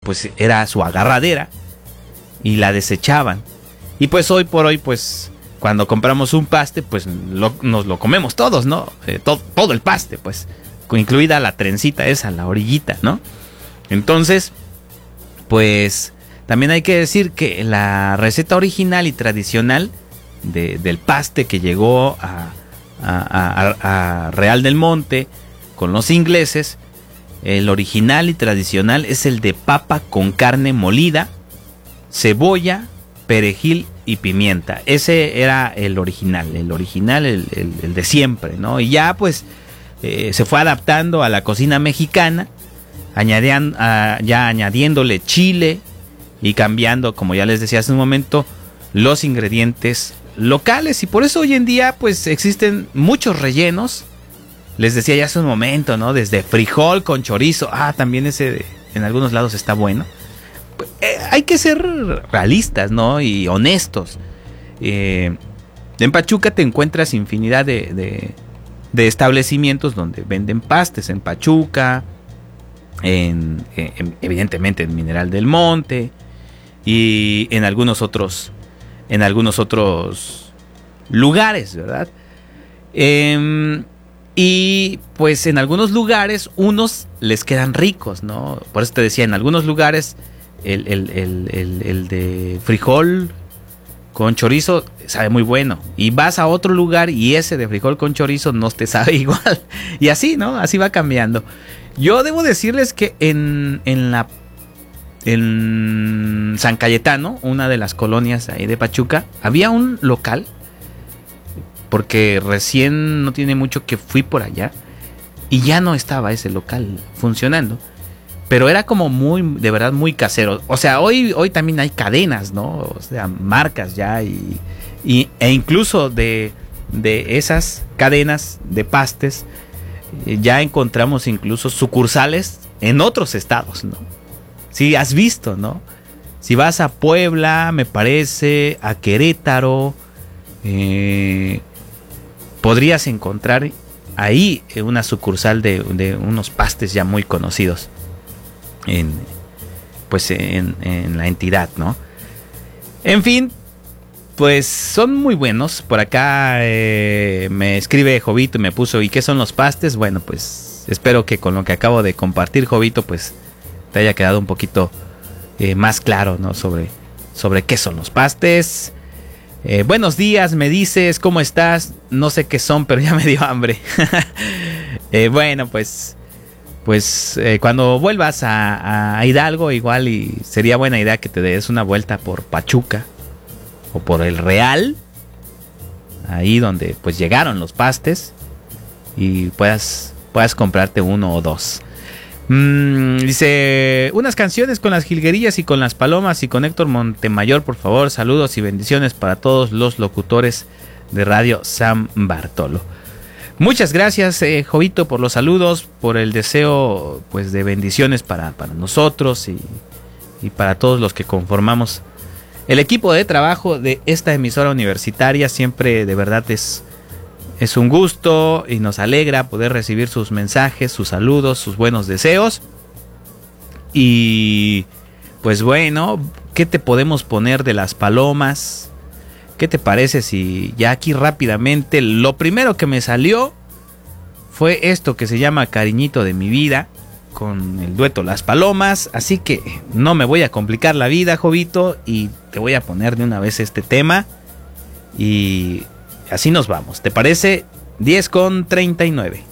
pues era su agarradera y la desechaban. Y pues hoy por hoy, pues cuando compramos un paste, pues nos lo comemos todos, ¿no? Todo el paste, pues, incluida la trencita esa, la orillita, ¿no? Entonces, pues también hay que decir que la receta original y tradicional del paste que llegó a Real del Monte con los ingleses, el original y tradicional es el de papa con carne molida, cebolla, perejil y pimienta. Ese era el original, el de siempre, ¿no? Y ya pues se fue adaptando a la cocina mexicana, añadiéndole chile y cambiando, como ya les decía hace un momento, los ingredientes locales. Y por eso hoy en día pues existen muchos rellenos. Les decía ya hace un momento, ¿no? Desde frijol con chorizo. También ese en algunos lados está bueno. Hay que ser realistas, ¿no? Y honestos. En Pachuca te encuentras infinidad de establecimientos donde venden pastes. En Pachuca, evidentemente en Mineral del Monte y en algunos otros lugares, ¿verdad? Y pues en algunos lugares unos les quedan ricos, ¿no? Por eso te decía, en algunos lugares el de frijol con chorizo sabe muy bueno. Y vas a otro lugar y ese de frijol con chorizo no te sabe igual. Y así, ¿no? Así va cambiando. Yo debo decirles que en San Cayetano, una de las colonias ahí de Pachuca, había un local, porque recién no tiene mucho que fui por allá y ya no estaba ese local funcionando. Pero era como de verdad muy casero. O sea, hoy también hay cadenas, ¿no? O sea, marcas ya e incluso de esas cadenas de pastes ya encontramos incluso sucursales en otros estados, ¿no? Sí, has visto, ¿no? Si vas a Puebla, me parece, a Querétaro, podrías encontrar ahí una sucursal de unos pastes ya muy conocidos en la entidad, ¿no? En fin, pues son muy buenos. Por acá me escribe Jovito y me puso, ¿y qué son los pastes? Bueno, pues espero que con lo que acabo de compartir, Jovito, pues te haya quedado un poquito más claro, ¿no? Sobre qué son los pastes. Buenos días, me dices, ¿cómo estás? No sé qué son, pero ya me dio hambre. Bueno, pues cuando vuelvas a Hidalgo, igual y sería buena idea que te des una vuelta por Pachuca o por el Real, ahí donde pues llegaron los pastes, y puedas comprarte uno o dos. Dice, unas canciones con las jilguerillas y con las palomas y con Héctor Montemayor, por favor. Saludos y bendiciones para todos los locutores de Radio San Bartolo. Muchas gracias, Jovito, por los saludos, por el deseo pues de bendiciones para nosotros y para todos los que conformamos el equipo de trabajo de esta emisora universitaria. Siempre de verdad es un gusto y nos alegra poder recibir sus mensajes, sus saludos, sus buenos deseos. Y pues bueno, ¿qué te podemos poner de las palomas? ¿Qué te parece si ya aquí rápidamente lo primero que me salió fue esto que se llama Cariñito de mi vida, con el dueto Las Palomas? Así que no me voy a complicar la vida, Jovito, y te voy a poner de una vez este tema y así nos vamos. ¿Te parece? 10:39.